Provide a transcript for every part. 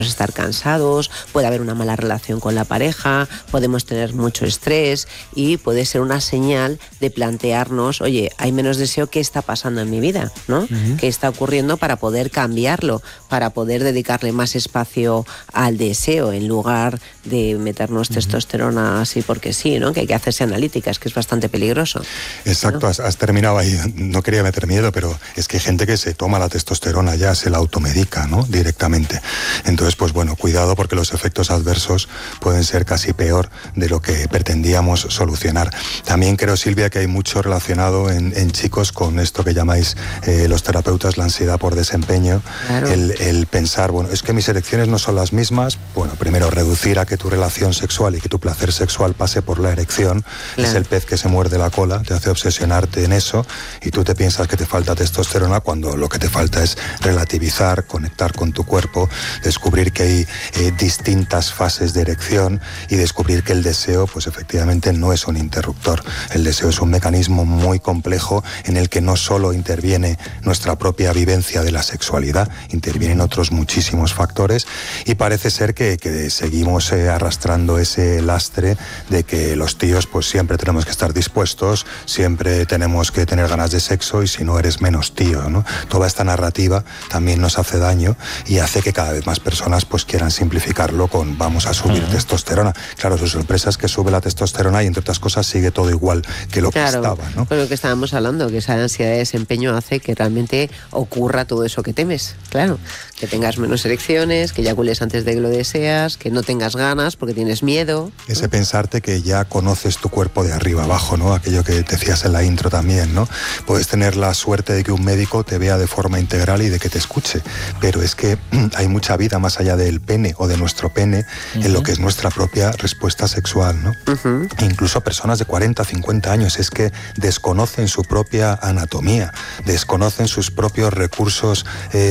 estar cansados, puede haber una mala relación con la pareja, podemos tener mucho estrés y puede ser una señal de plantearnos, oye, hay menos deseo, ¿qué está pasando en mi vida? ¿No? ¿Qué está ocurriendo para poder cambiarlo, para poder dedicarle más espacio al deseo en lugar de meternos testosterona así porque sí, ¿no? Que hay que hacerse analíticas, que es bastante peligroso. Exacto, ¿no? Has terminado ahí, no quería meter miedo, pero es que hay gente que se toma la testosterona ya, se la automedica, ¿no? Directamente. Entonces, pues bueno, cuidado porque los efectos adversos pueden ser casi peor de lo que pretendíamos solucionar. También creo, Silvia, que hay mucho relacionado en chicos con esto que llamáis los terapeutas la ansiedad por desempeño, claro. El pensar, bueno, es que mis erecciones no son las mismas. Bueno, primero reducir a que tu relación sexual y que tu placer sexual pase por la erección, claro. Es el pez que se muerde la cola, te hace obsesionarte en eso y tú te piensas que te falta testosterona cuando lo que te falta es relativizar, conectar con tu cuerpo, descubrir que hay distintas fases de erección y descubrir que el deseo, pues efectivamente no es un interruptor. El deseo es un mecanismo muy complejo en el que no solo interviene nuestra propia vivencia de la sexualidad, intervienen otros muchísimos factores y parece ser que seguimos arrastrando ese lastre de que los tíos pues siempre tenemos que estar dispuestos, siempre tenemos que tener ganas de sexo y si no eres menos tío, ¿no? Toda esta narrativa también nos hace daño y hace que cada vez más personas pues quieran simplificarlo con vamos a subir testosterona. Claro, su sorpresa es que sube la testosterona y entre otras cosas sigue todo igual que lo que estaba, ¿no? Pero lo que estábamos hablando, que esa ansiedad de desempeño hace que realmente ocurra todo eso que temes, claro, que tengas menos erecciones, que eyacules antes de que lo deseas, que no tengas ganas porque tienes miedo. Ese pensarte que ya conoces tu cuerpo de arriba abajo, ¿no? Aquello que te decías en la intro también, ¿no? Puedes tener la suerte de que un médico te vea de forma integral y de que te escuche, pero es que hay mucha vida más allá del pene o de nuestro pene en lo que es nuestra propia respuesta sexual, ¿no? Incluso personas de 40, 50 años es que desconocen su propia anatomía, desconocen sus propios recursos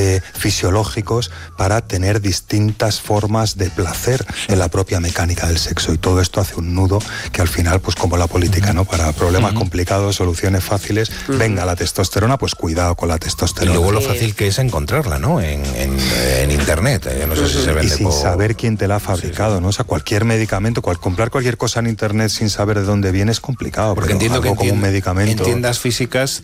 fisiológicos para tener distintas formas de placer en la propia mecánica del sexo y todo esto hace un nudo que al final, pues como la política, ¿no? Para problemas complicados, soluciones fáciles, venga la testosterona, pues cuidado con la testosterona. Y luego lo fácil que es encontrarla, ¿no? En internet, no sé si se vende y sin saber quién te la ha fabricado, ¿no? O sea, cualquier medicamento, comprar cualquier cosa en internet sin saber de dónde viene es complicado. Porque entiendo que como un medicamento. En tiendas físicas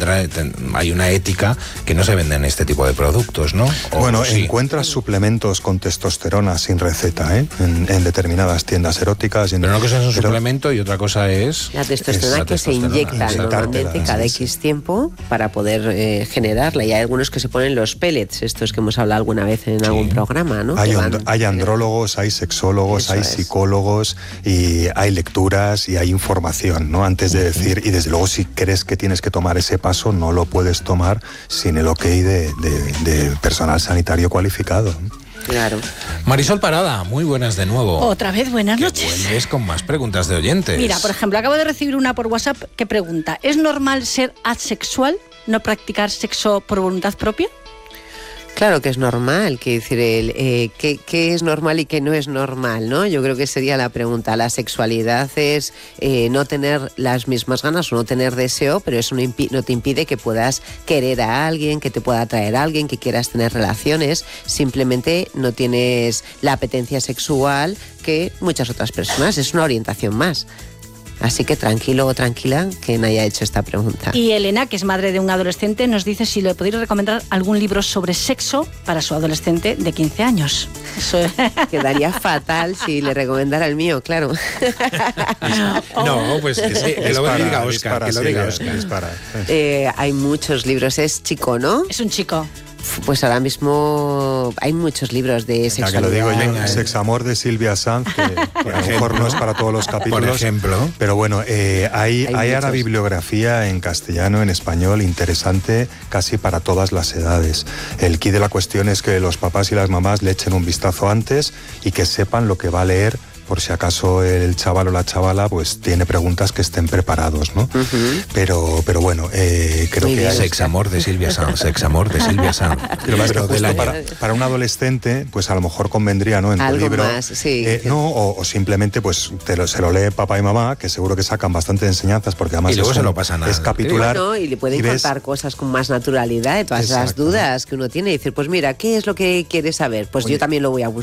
hay una ética que no se venden este tipo de productos, ¿no? Bueno, sí. Encuentras suplementos con testosterona sin receta, en determinadas tiendas eróticas. Pero una cosa es un suplemento y otra cosa es la testosterona que se inyecta normalmente cada X tiempo para poder generarla. Y hay algunos que se ponen los pellets, estos que hemos hablado alguna vez en algún programa, ¿no? Hay andrólogos, hay sexólogos, hay psicólogos y hay lecturas y hay información, ¿no? Antes de decir, y desde luego si crees que tienes que tomar ese paso, no lo puedes tomar sin el ok de personal sanitario cualificado. Claro. Marisol Parada, muy buenas de nuevo. Otra vez, buenas noches. Vuelves con más preguntas de oyentes. Mira, por ejemplo, acabo de recibir una por WhatsApp que pregunta: ¿es normal ser asexual, no practicar sexo por voluntad propia? Claro que es normal, que decir, ¿qué es normal y qué no es normal, ¿no? Yo creo que sería la pregunta. La sexualidad es no tener las mismas ganas o no tener deseo, pero eso no te impide que puedas querer a alguien, que te pueda atraer a alguien, que quieras tener relaciones. Simplemente no tienes la apetencia sexual que muchas otras personas. Es una orientación más. Así que tranquilo o tranquila quien haya hecho esta pregunta. Y Elena, que es madre de un adolescente, nos dice si le podéis recomendar algún libro sobre sexo para su adolescente de 15 años. Eso quedaría fatal si le recomendara el mío, claro. No, pues que lo diga Óscar. Hay muchos libros. Es chico, ¿no? Es un chico. Pues ahora mismo hay muchos libros de sexualidad. Que lo digo yo, Sexamor de Silvia Sanz, que a lo mejor no es para todos los capítulos. Por ejemplo. Pero bueno, hay ahora bibliografía en castellano, en español, interesante casi para todas las edades. El quid de la cuestión es que los papás y las mamás le echen un vistazo antes y que sepan lo que va a leer, por si acaso el chaval o la chavala pues tiene preguntas que estén preparados, ¿no? Pero bueno, creo que hay... Sexamor de Silvia Sanz, Sexamor de Silvia Sanz. Pero más que justo para un adolescente, pues a lo mejor convendría, ¿no? En tu libro. Más, sí. No, o simplemente pues se lo lee papá y mamá, que seguro que sacan bastante enseñanzas, porque además y luego se lo pasan es capitular. Bueno, y le pueden contar cosas con más naturalidad de todas las dudas que uno tiene. Y decir, pues mira, ¿qué es lo que quieres saber? Pues yo también lo voy a buscar.